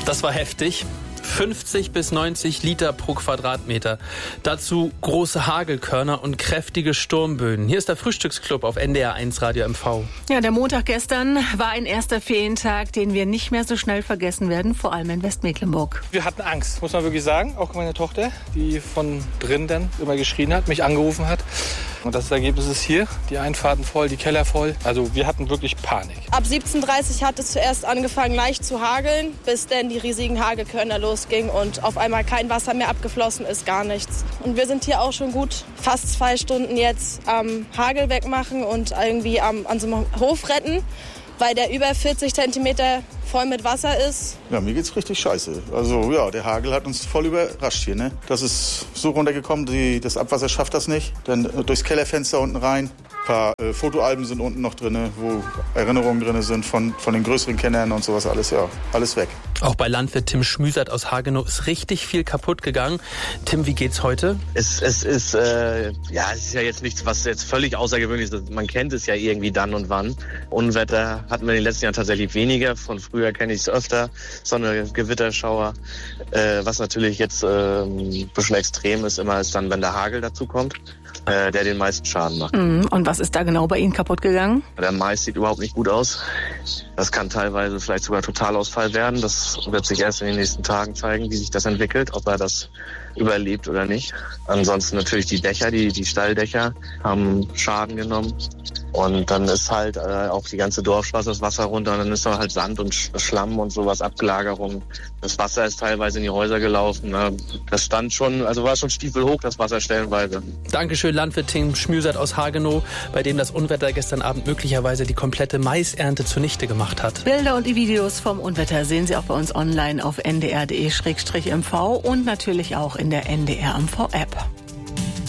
Das war heftig. 50 bis 90 Liter pro Quadratmeter. Dazu große Hagelkörner und kräftige Sturmböen. Hier ist der Frühstücksclub auf NDR 1 Radio MV. Ja, der Montag gestern war ein erster Ferientag, den wir nicht mehr so schnell vergessen werden, vor allem in Westmecklenburg. Wir hatten Angst, muss man wirklich sagen. Auch meine Tochter, die von drin dann immer geschrien hat, mich angerufen hat. Und das Ergebnis ist hier, die Einfahrten voll, die Keller voll. Also wir hatten wirklich Panik. Ab 17:30 hat es zuerst angefangen leicht zu hageln, bis dann die riesigen Hagelkörner losgingen und auf einmal kein Wasser mehr abgeflossen ist, gar nichts. Und wir sind hier auch schon gut fast 2 Stunden jetzt am Hagel wegmachen und irgendwie an so einem Hof retten, weil der über 40 Zentimeter voll mit Wasser ist. Ja, mir geht's richtig scheiße. Also ja, der Hagel hat uns voll überrascht hier. Ne? Das ist so runtergekommen, das Abwasser schafft das nicht. Dann durchs Kellerfenster unten rein. Ein paar Fotoalben sind unten noch drin, wo Erinnerungen drin sind von den größeren Kennern und sowas. Alles weg. Auch bei Landwirt Tim Schmüsert aus Hagenow ist richtig viel kaputt gegangen. Tim, wie geht's heute? Es ist ja jetzt nichts, was jetzt völlig außergewöhnlich ist. Man kennt es ja irgendwie dann und wann. Unwetter hatten wir in den letzten Jahren tatsächlich weniger. Von früher kenne ich es öfter. Sonne, Gewitterschauer. Was natürlich jetzt ein bisschen extrem ist, immer ist dann, wenn der Hagel dazu kommt, der den meisten Schaden macht. Und was ist da genau bei Ihnen kaputt gegangen? Der Mais sieht überhaupt nicht gut aus. Das kann teilweise vielleicht sogar Totalausfall werden. Das wird sich erst in den nächsten Tagen zeigen, wie sich das entwickelt, ob er das überlebt oder nicht. Ansonsten natürlich die Dächer, die Stalldächer haben Schaden genommen. Und dann ist halt auch die ganze Dorfstraße das Wasser runter und dann ist da halt Sand und Schlamm und sowas, Ablagerung. Das Wasser ist teilweise in die Häuser gelaufen. Das stand schon, also war schon stiefelhoch, das Wasser stellenweise. Dankeschön, Landwirt Tim Schmüsert aus Hagenow, bei dem das Unwetter gestern Abend möglicherweise die komplette Maisernte zunichte gemacht hat. Bilder und die Videos vom Unwetter sehen Sie auch bei uns online auf ndr.de/mv und natürlich auch in der NDR MV App.